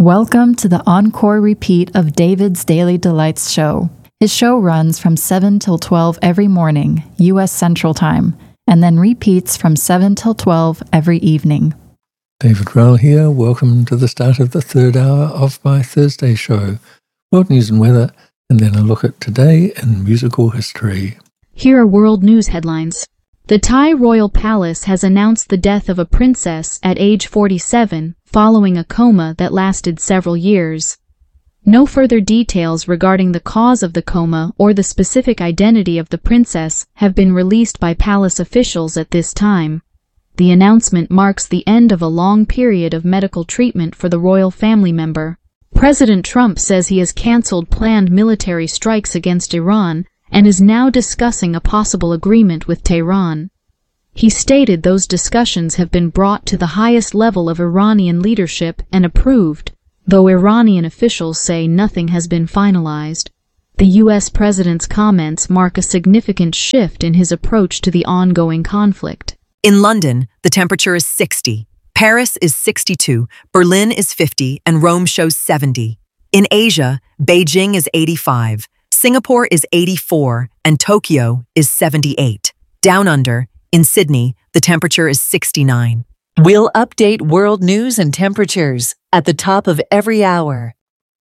Welcome to the encore repeat of David's Daily Delights show. His show runs from 7 till 12 every morning, U.S. Central Time, and then repeats from 7 till 12 every evening. David Rowell here. Welcome to the start of the third hour of my Thursday show. World news and weather, and then a look at today in musical history. Here are world news headlines. The Thai royal palace has announced the death of a princess at age 47, following a coma that lasted several years. No further details regarding the cause of the coma or the specific identity of the princess have been released by palace officials at this time. The announcement marks the end of a long period of medical treatment for the royal family member. President Trump says he has canceled planned military strikes against Iran and is now discussing a possible agreement with Tehran. He stated those discussions have been brought to the highest level of Iranian leadership and approved, though Iranian officials say nothing has been finalized. The U.S. president's comments mark a significant shift in his approach to the ongoing conflict. In London, the temperature is 60. Paris is 62, Berlin is 50, and Rome shows 70. In Asia, Beijing is 85. Singapore is 84, and Tokyo is 78. Down under, in Sydney, the temperature is 69. We'll update world news and temperatures at the top of every hour.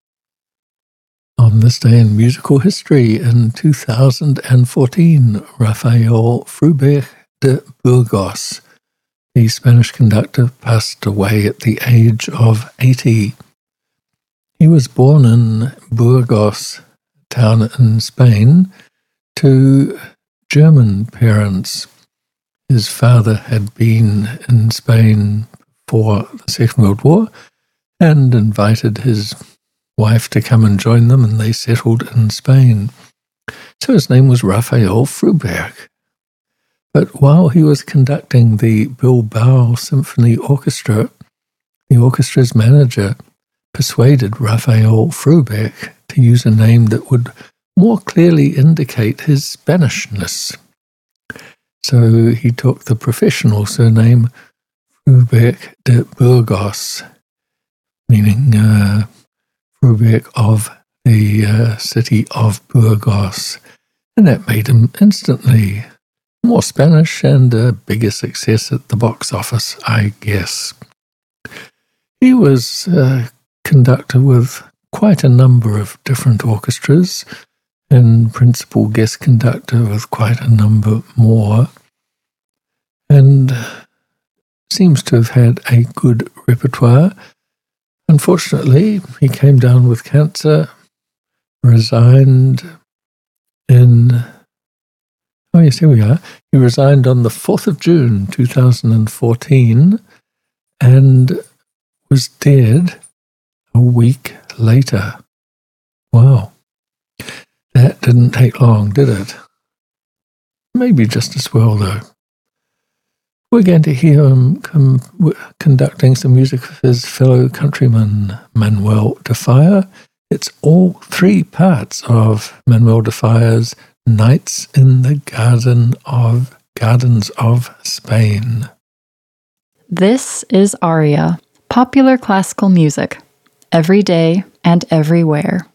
On this day in musical history, in 2014, Rafael Fruberg de Burgos, the Spanish conductor, passed away at the age of 80. He was born in Burgos, town in Spain, to German parents. His father had been in Spain for the Second World War and invited his wife to come and join them, and they settled in Spain. So his name was Rafael Fruberg. But while he was conducting the Bilbao Symphony Orchestra, the orchestra's manager persuaded Rafael Fruberg to use a name that would more clearly indicate his Spanishness. So he took the professional surname Fruberg de Burgos, meaning Fruberg of the city of Burgos, and that made him instantly more Spanish and a bigger success at the box office, I guess. He was a conductor with quite a number of different orchestras and principal guest conductor with quite a number more, and seems to have had a good repertoire. Unfortunately, he came down with cancer, resigned in... Oh yes, here we are. He resigned on the 4th of June 2014 and was dead a week later. Wow. That didn't take long, did it? Maybe just as well, though. We're going to hear him conducting some music of his fellow countryman, Manuel de Falla. It's all three parts of Manuel de Falla's Nights in the Gardens of Spain. This is Aria, popular classical music, every day and everywhere.